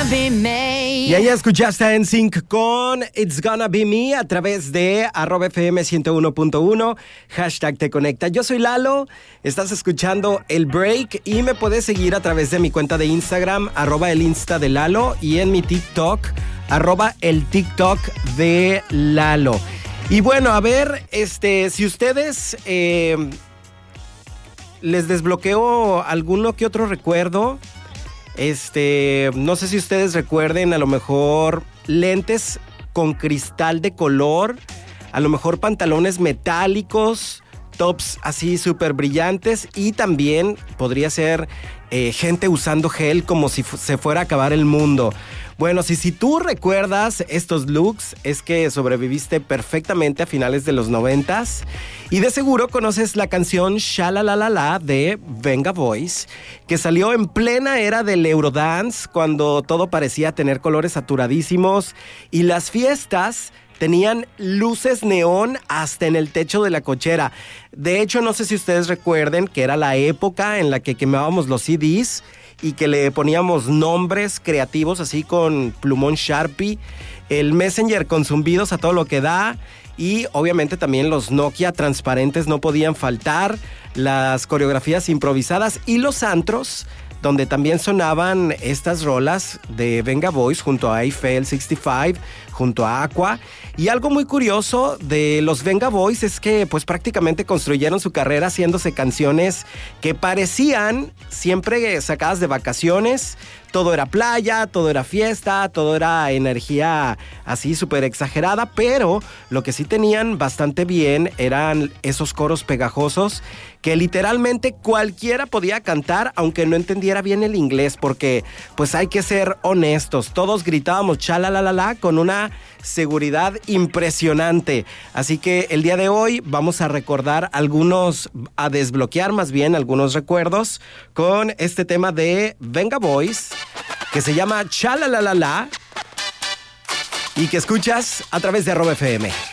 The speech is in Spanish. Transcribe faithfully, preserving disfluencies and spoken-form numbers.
be me. Y ahí escuchaste a N Sync con It's Gonna Be Me a través de arroba F M ciento uno punto uno, hashtag Te Conecta. Yo soy Lalo, estás escuchando El Break y me puedes seguir a través de mi cuenta de Instagram, arroba el Insta de Lalo, y en mi TikTok, arroba el TikTok de Lalo. Y bueno, a ver, este, si ustedes eh, les desbloqueo alguno que otro recuerdo. Este, no sé si ustedes recuerden, a lo mejor lentes con cristal de color, a lo mejor pantalones metálicos, tops así súper brillantes, y también podría ser eh, gente usando gel como si fu- se fuera a acabar el mundo. Bueno, si, si tú recuerdas estos looks, es que sobreviviste perfectamente a finales de los noventas. Y de seguro conoces la canción Shalalalala de Venga Boys, que salió en plena era del Eurodance, cuando todo parecía tener colores saturadísimos y las fiestas tenían luces neón hasta en el techo de la cochera. De hecho, no sé si ustedes recuerden que era la época en la que quemábamos los C Ds y que le poníamos nombres creativos así con plumón Sharpie, el Messenger con zumbidos a todo lo que da, y obviamente también los Nokia transparentes no podían faltar, las coreografías improvisadas y los antros donde también sonaban estas rolas de Venga Boys junto a Eiffel sesenta y cinco, junto a Aqua. Y algo muy curioso de los Venga Boys es que pues prácticamente construyeron su carrera haciéndose canciones que parecían siempre sacadas de vacaciones. Todo era playa, todo era fiesta, todo era energía así súper exagerada, pero lo que sí tenían bastante bien eran esos coros pegajosos que literalmente cualquiera podía cantar, aunque no entendiera bien el inglés, porque pues hay que ser honestos, todos gritábamos chalalalala con una seguridad impresionante. Así que el día de hoy vamos a recordar algunos, a desbloquear más bien algunos recuerdos con este tema de Venga Boys, que se llama Chalalalala y que escuchas a través de arroba F M.